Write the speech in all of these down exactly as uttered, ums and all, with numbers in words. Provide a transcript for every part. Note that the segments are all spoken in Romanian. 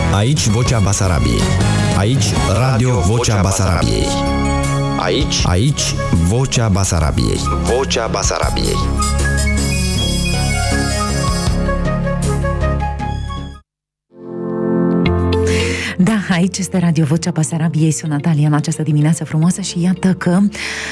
Aici Vocea Basarabiei. Aici Radio Vocea Basarabiei. Aici, aici Vocea Basarabiei. Vocea Basarabiei. Da, aici este Radio Vocea Basarabiei, sunt Natalia în această dimineață frumoasă și iată că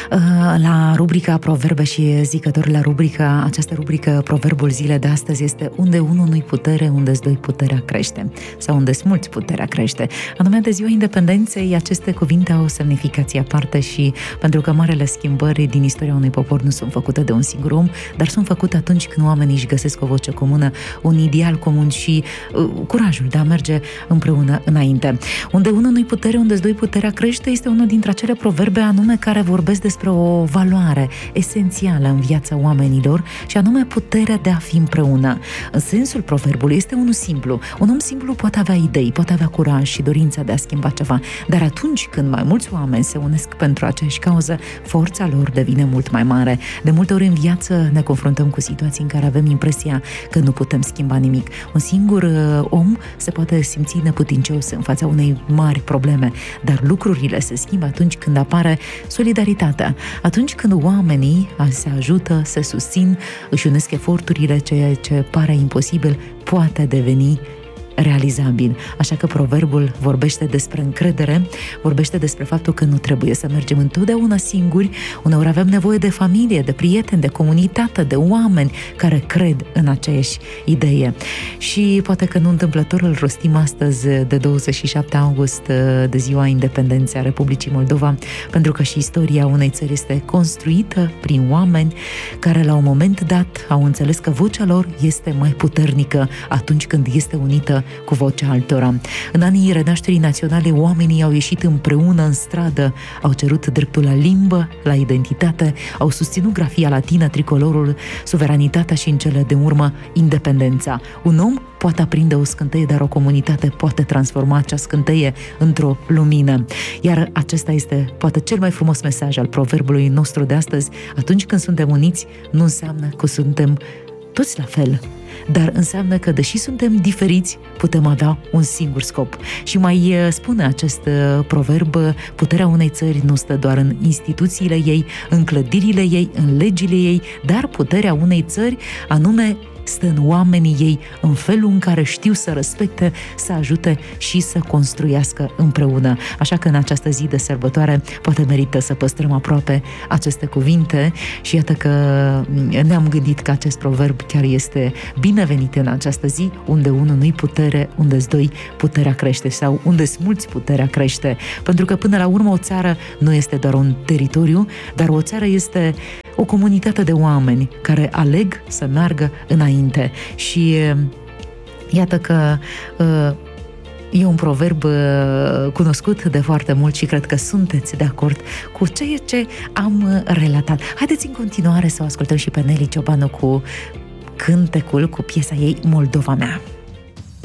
la rubrica Proverbe și Zicători, la rubrica, această rubrică Proverbul zilei de astăzi este: unde unul nu-i putere, unde-s doi puterea crește, sau unde-s mulți puterea crește. Anume, de Ziua Independenței, aceste cuvinte au o semnificație aparte și pentru că marele schimbări din istoria unui popor nu sunt făcute de un singur om, dar sunt făcute atunci când oamenii își găsesc o voce comună, un ideal comun și uh, curajul de a merge împreună înainte. Unde unul nu-i putere, unde-s doi puterea crește, este unul dintre acele proverbe anume care vorbesc despre o valoare esențială în viața oamenilor și anume puterea de a fi împreună. În sensul proverbului este unul simplu. Un om simplu poate avea idei, poate avea curaj și dorința de a schimba ceva, dar atunci când mai mulți oameni se unesc pentru aceeași cauză, forța lor devine mult mai mare. De multe ori în viață ne confruntăm cu situații în care avem impresia că nu putem schimba nimic. Un singur uh, om se poate simți neputincios în fața unei mari probleme, dar lucrurile se schimbă atunci când apare solidaritatea, atunci când oamenii se ajută, se susțin, își unesc eforturile, ceea ce pare imposibil poate deveni realizabil. Așa că proverbul vorbește despre încredere, vorbește despre faptul că nu trebuie să mergem întotdeauna singuri, uneori avem nevoie de familie, de prieteni, de comunitate, de oameni care cred în aceeași idee. Și poate că nu întâmplător îl rostim astăzi de douăzeci și șapte august, de Ziua Independenței a Republicii Moldova, pentru că și istoria unei țări este construită prin oameni care la un moment dat au înțeles că vocea lor este mai puternică atunci când este unită cu vocea altora. În anii renașterii naționale, oamenii au ieșit împreună în stradă, au cerut dreptul la limbă, la identitate, au susținut grafia latină, tricolorul, suveranitatea și în cele de urmă independența. Un om poate aprinde o scânteie, dar o comunitate poate transforma acea scânteie într-o lumină. Iar acesta este poate cel mai frumos mesaj al proverbului nostru de astăzi. Atunci când suntem uniți, nu înseamnă că suntem toți la fel, dar înseamnă că, deși suntem diferiți, putem avea un singur scop. Și mai spune acest proverb: puterea unei țări nu stă doar în instituțiile ei, în clădirile ei, în legile ei, dar puterea unei țări anume stă în oamenii ei, în felul în care știu să respecte, să ajute și să construiască împreună. Așa că în această zi de sărbătoare poate merită să păstrăm aproape aceste cuvinte și iată că ne-am gândit că acest proverb chiar este binevenit în această zi: unde unul nu-i putere, unde-s doi puterea crește, sau unde-s mulți puterea crește. Pentru că până la urmă o țară nu este doar un teritoriu, dar o țară este o comunitate de oameni care aleg să meargă înainte. Și iată că e un proverb cunoscut de foarte mult și cred că sunteți de acord cu ceea ce am relatat. Haideți în continuare să o ascultăm și pe Nelly Ciobanu cu cântecul, cu piesa ei Moldova mea.